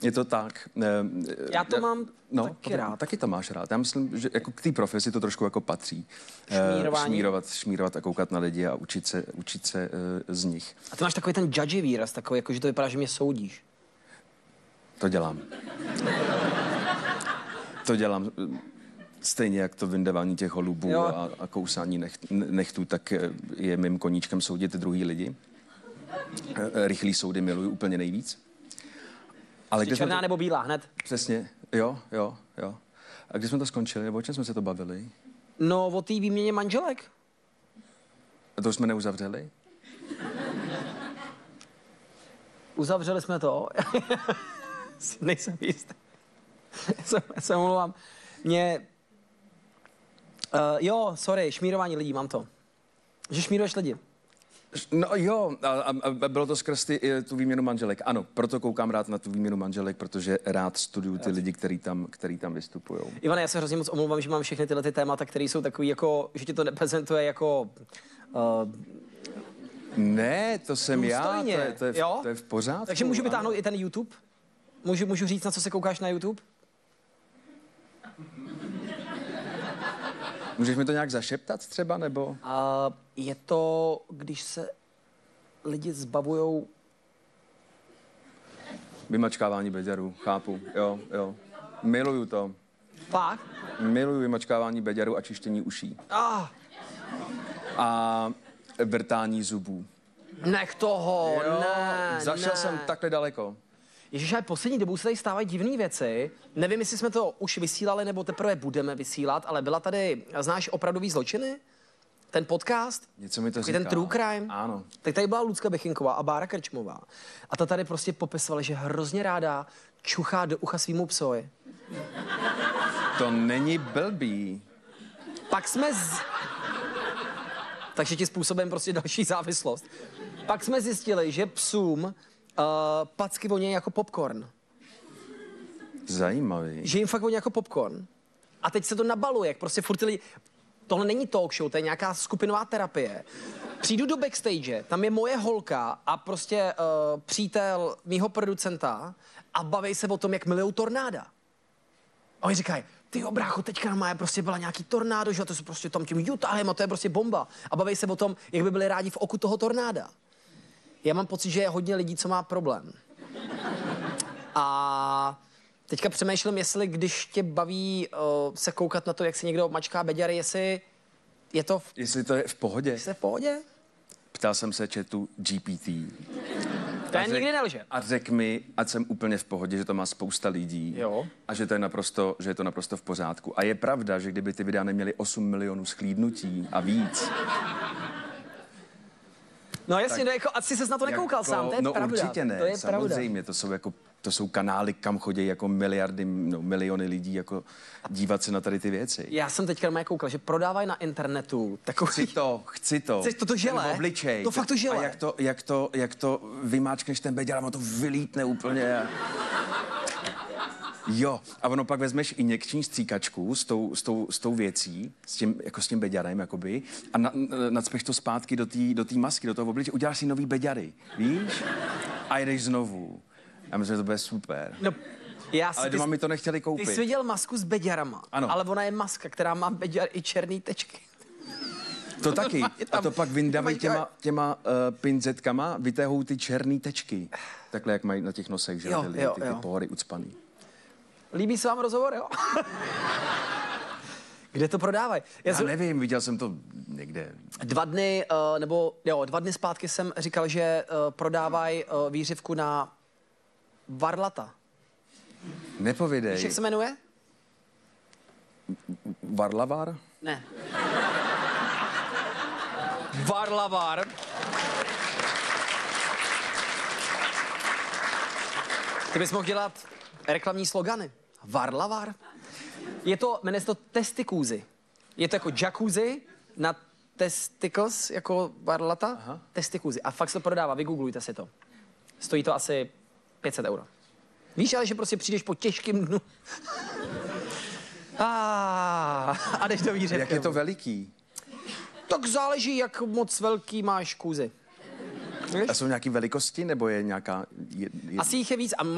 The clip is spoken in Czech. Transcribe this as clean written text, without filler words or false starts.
Je to tak. Já to mám taky rád. Taky to máš rád. Já myslím, že jako k té profesi to trošku jako patří. Šmírování. Šmírovat a koukat na lidi a učit se z nich. A ty máš takový ten judgy výraz, takový, jako, že to vypadá, že mě soudíš. To dělám. To dělám stejně, jak to vyndávání těch holubů a kousání nechtů, tak je mým koníčkem soudit druhý lidi. Rychlý soudy miluju úplně nejvíc. Ale Jsi černá nebo bílá hned? Přesně, jo. A když jsme to skončili, nebo o čem jsme se to bavili? No, o té výměně manželek. A to jsme neuzavřeli? Uzavřeli jsme to. Nejsem jistý. se omlouvám. Jo, sorry, šmírování lidí, mám to. Že šmíruješ lidi. No jo, a bylo to skrz tu výměnu manželek. Ano, proto koukám rád na tu výměnu manželek, protože rád studuju ty lidi, který tam vystupují. Ivane, já se hrozně moc omlouvám, že mám všechny tyhle ty témata, které jsou takový jako, že ti to neprezentuje jako... Ne, to jsem důstojně. Já, to je v pořádku. Takže můžu vytáhnout i ten YouTube? Můžu říct, na co se koukáš na YouTube? Můžeš mi to nějak zašeptat třeba, nebo? Je to, když se lidi zbavujou... Vymačkávání beďarů, chápu, jo. Miluju to. Fakt? Miluju vymačkávání beďarů a čištění uší. A vrtání zubů. Nech toho, jo, ne. Zašel jsem takhle daleko. Ježiš, ale poslední dobou se tady stávají divné věci. Nevím, jestli jsme to už vysílali, nebo teprve budeme vysílat, ale byla tady, znáš Opravdový zločiny? Ten podcast? Něco mi to říká. Ten true crime? Ano. Tak tady byla Lucka Bechinková a Bára Krčmová. A ta tady prostě popisovala, že hrozně ráda čuchá do ucha svýmu psovi. To není blbý. Pak jsme Takže ti způsobem prostě další závislost. Pak jsme zjistili, že psům packy vonějí jako popcorn. Zajímavý. Že jim fakt voní jako popcorn. A teď se to nabaluje, jak prostě furt ty lidi... Tohle není talk show, to je nějaká skupinová terapie. Přijdu do backstage, tam je moje holka a prostě přítel mýho producenta a baví se o tom, jak milujou tornáda. A oni říkají, ty brácho, teďka má prostě byla nějaký tornádo, že to jsou prostě tam tím Utahem a to je prostě bomba. A baví se o tom, jak by byli rádi v oku toho tornáda. Já mám pocit, že je hodně lidí, co má problém. A teďka přemýšlím, jestli když tě baví se koukat na to, jak si někdo mačká beďary, jestli je to... Jestli to je v pohodě. Jestli je v pohodě? Ptal jsem se chatu GPT. Ten nikdy nelže. A řekl mi, ať jsem úplně v pohodě, že to má spousta lidí. Jo. A že je to naprosto v pořádku. A je pravda, že kdyby ty videa neměly 8 milionů shlídnutí a víc... No jasně, no, jako, asi ses na to nekoukal sám, to je pravda. No určitě ne, to je samozřejmě, to jsou kanály, kam chodí jako miliony lidí, jako dívat se na tady ty věci. Já jsem teďka koukal, že prodávají na internetu takový... Chci to. Chceš to žele? Obličej. To fakt to žele. A jak to vymáčkneš ten beďar a to vylítne úplně. Jo, a ono pak vezmeš injekční stříkačku s tou věcí, s tím beďarem, jakoby, a nacpeš to zpátky do té masky, do toho obličeje, uděláš si nový beďary, víš? A jdeš znovu. Já myslím, že to bude super. No, ale doma mi to nechtěli koupit. Ty jsi viděl masku s beďarama, ano. Ale ona je maska, která má beďar i černý tečky. To taky. A to pak vyndávají těma pinzetkama, vytéhou ty černý tečky. Takhle, jak mají na těch nosech, že ty pohory ucpaný. Líbí se vám rozhovor, jo? Kde to prodávají? Já nevím, viděl jsem to někde. 2 dny zpátky jsem říkal, že prodávají výřivku na varlata. Nepovidej. Víš, jak se jmenuje? Varlavar? Ne. Varlavar. Ty bys mohl dělat reklamní slogany. Varlavar. Jmenuje se to testikúzy. Je to jako jacuzzi na testicles, jako varlata. Aha. Testikúzy. A fakt se to prodává, vygooglujte si to. Stojí to asi 500 €. Víš, ale že prostě přijdeš po těžkým dnu. A jdeš do výřivky. Jak je to veliký? Tak záleží, jak moc velký máš kůzy. A jsou nějaký velikosti, nebo je nějaká... Asi jich je víc a